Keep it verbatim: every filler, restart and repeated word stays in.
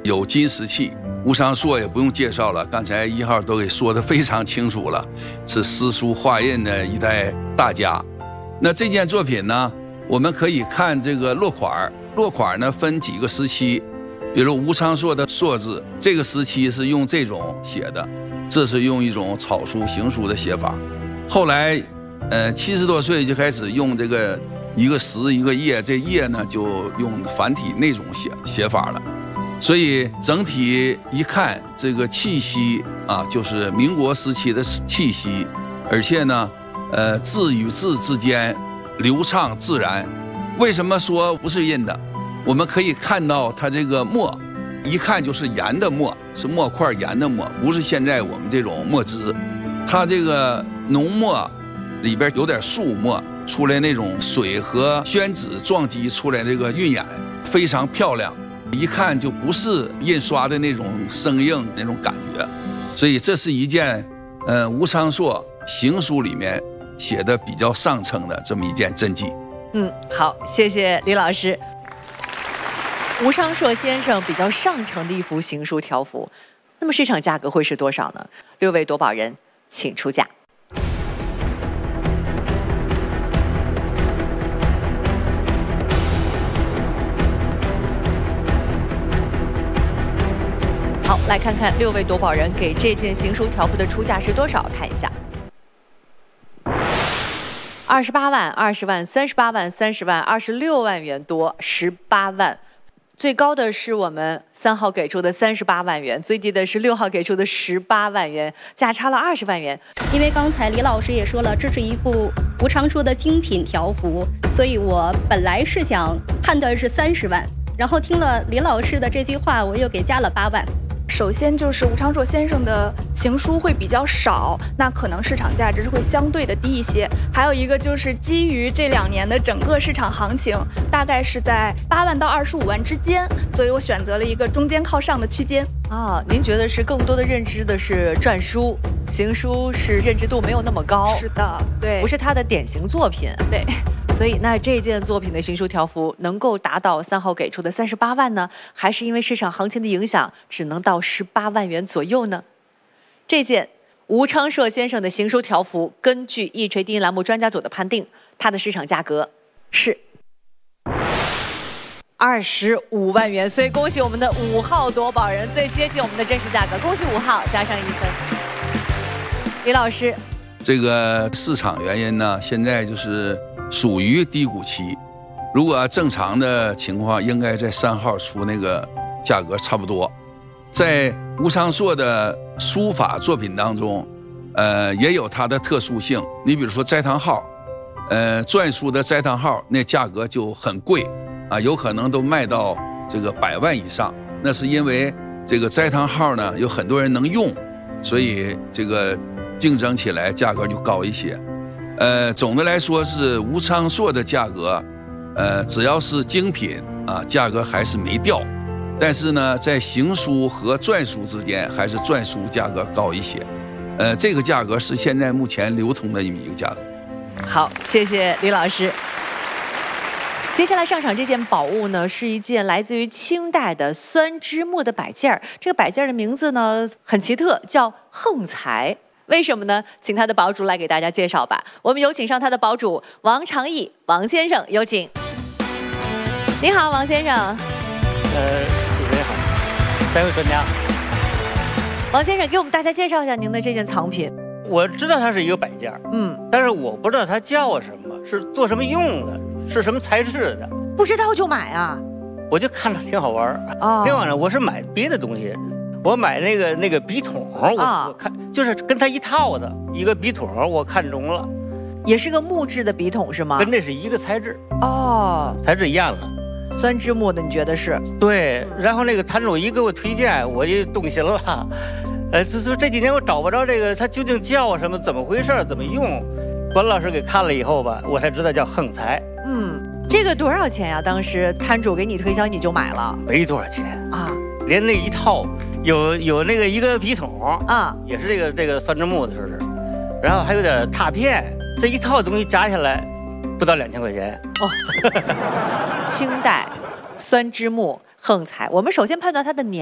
有金石器。吴昌硕也不用介绍了，刚才一号都给说得非常清楚了，是诗书画印的一代大家。那这件作品呢，我们可以看这个落款，落款呢分几个时期，比如吴昌硕的硕字，这个时期是用这种写的，这是用一种草书行书的写法。后来，呃，七十多岁就开始用这个一个石一个叶，这叶呢就用繁体那种写写法了。所以整体一看，这个气息啊，就是民国时期的气息，而且呢，呃，字与字之间流畅自然。为什么说不是印的？我们可以看到它这个墨，一看就是研的墨，是墨块研的墨，不是现在我们这种墨汁。它这个浓墨里边有点素墨，出来那种水和宣纸撞击出来这个晕染，非常漂亮。一看就不是印刷的那种生硬那种感觉，所以这是一件，呃，吴昌硕行书里面写的比较上乘的这么一件真迹。 嗯，好，谢谢李老师。吴昌硕先生比较上乘的一幅行书条幅，那么市场价格会是多少呢？六位夺宝人，请出价。好，来看看六位夺宝人给这件行书条幅的出价是多少？看一下，二十八万、二十万、三十八万、三十万、二十六万元多，十八万。最高的是我们三号给出的三十八万元，最低的是六号给出的十八万元，价差了二十万元。 因为刚才李老师也说了，这是一幅吴昌硕的精品条幅，所以我本来是想判断是三十万，然后听了李老师的这句话，我又给加了八万。 首先就是吴昌硕先生的行书会比较少，那可能市场价值会相对的低一些。还有一个就是基于这两年的整个市场行情，大概是在八万到二十五万之间，所以我选择了一个中间靠上的区间。 啊，您觉得是更多的认知的是篆书，行书是认知度没有那么高？ 是的，对， 不是他的典型作品。 对。 所以，那这件作品的行书条幅能够达到三号给出的三十八万呢，还是因为市场行情的影响，只能到十八万元左右呢？这件吴昌硕先生的行书条幅，根据一锤定音栏目专家组的判定，它的市场价格是二十五万元。所以，恭喜我们的五号夺宝人，最接近我们的真实价格。恭喜五号，加上一分。李老师， 这个市场原因呢，现在就是属于低谷期，如果正常的情况，应该在三号出那个价格差不多。在吴昌硕的书法作品当中，呃，也有它的特殊性。你比如说斋堂号，呃，篆书的斋堂号那价格就很贵啊，有可能都卖到这个百万以上。那是因为这个斋堂号呢，有很多人能用，所以这个竞争起来价格就高一些。呃，总的来说是吴昌硕的价格，呃，只要是精品啊，价格还是没掉。但是呢，在行书和篆书之间，还是篆书价格高一些。呃，这个价格是现在目前流通的一个价格。 好，谢谢李老师。接下来上场这件宝物呢，是一件来自于清代的酸枝木的摆件儿。这个摆件儿的名字呢很奇特，叫横财。为什么呢？请他的堡主来给大家介绍吧。我们有请上他的堡主王长义王先生，有请。你好，王先生。 呃，主持人好，三位专家。 王先生，给我们大家介绍一下您的这件藏品。 我知道它是一个摆件， 嗯， 但是我不知道它叫什么，是做什么用的，是什么材质的。 不知道就买啊？ 我就看着挺好玩啊。另外呢，我是买别的东西。我买那个那个笔筒，我、啊、我看就是跟它一套的一个笔筒，我看中了， 也是个木质的笔筒是吗？ 跟那是一个材质哦， 材质一样的， 酸枝木的，你觉得是？ 对，然后那个摊主一给我推荐，我就动心了。呃，就是这几年我找不着这个它究竟叫什么，怎么回事，怎么用。关老师给看了以后吧，我才知道叫横财。 嗯，这个多少钱呀？当时摊主给你推销，你就买了？ 没多少钱啊， 连那一套。有有那个一个笔筒啊， 也是这个这个酸枝木的，是不是？然后还有点拓片，这一套东西加起来不到两千块钱哦。 清代酸枝木横财，我们首先判断它的年。